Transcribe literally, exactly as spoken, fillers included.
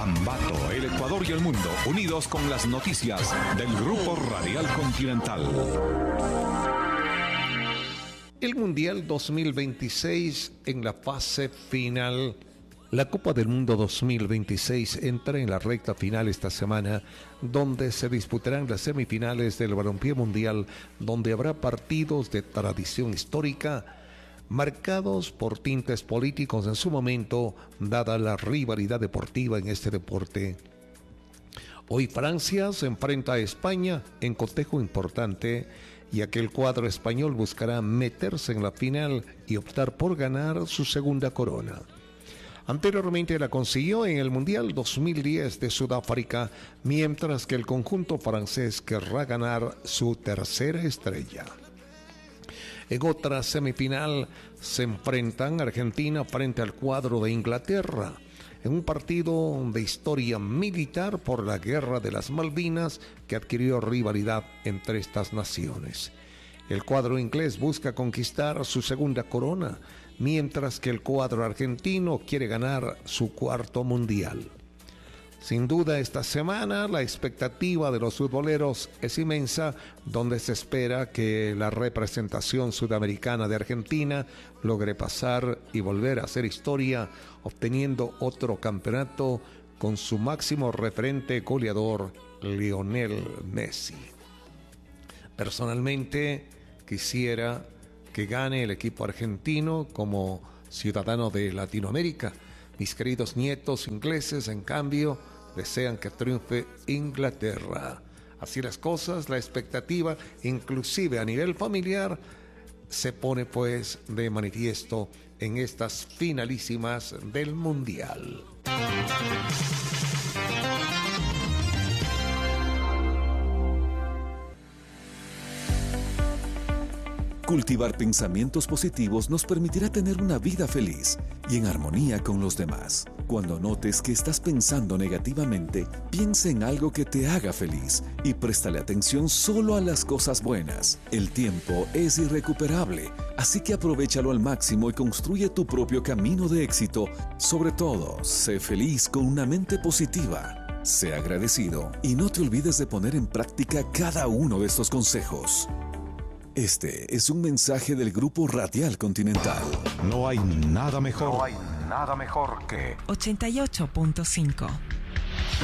Ambato, el Ecuador y el mundo, unidos con las noticias del Grupo Radial Continental. El Mundial dos mil veintiséis en la fase final. La Copa del Mundo dos mil veintiséis entra en la recta final esta semana, donde se disputarán las semifinales del balompié mundial, donde habrá partidos de tradición histórica, marcados por tintes políticos en su momento, dada la rivalidad deportiva en este deporte. Hoy Francia se enfrenta a España en cotejo importante, ya que el cuadro español buscará meterse en la final y optar por ganar su segunda corona. Anteriormente la consiguió en el Mundial dos mil diez de Sudáfrica, mientras que el conjunto francés querrá ganar su tercera estrella. En otra semifinal se enfrentan Argentina frente al cuadro de Inglaterra, en un partido de historia militar por la Guerra de las Malvinas que adquirió rivalidad entre estas naciones. El cuadro inglés busca conquistar su segunda corona, mientras que el cuadro argentino quiere ganar su cuarto mundial. Sin duda, esta semana la expectativa de los futboleros es inmensa, donde se espera que la representación sudamericana de Argentina logre pasar y volver a hacer historia, obteniendo otro campeonato con su máximo referente goleador, Lionel Messi. Personalmente, quisiera que gane el equipo argentino como ciudadano de Latinoamérica. Mis queridos nietos ingleses, en cambio, desean que triunfe Inglaterra. Así las cosas, la expectativa, inclusive a nivel familiar, se pone pues de manifiesto en estas finalísimas del Mundial. Cultivar pensamientos positivos nos permitirá tener una vida feliz y en armonía con los demás. Cuando notes que estás pensando negativamente, piensa en algo que te haga feliz y préstale atención solo a las cosas buenas. El tiempo es irrecuperable, así que aprovéchalo al máximo y construye tu propio camino de éxito. Sobre todo, sé feliz con una mente positiva. Sé agradecido y no te olvides de poner en práctica cada uno de estos consejos. Este es un mensaje del Grupo Radial Continental. No hay nada mejor. No hay nada mejor que ochenta y ocho punto cinco.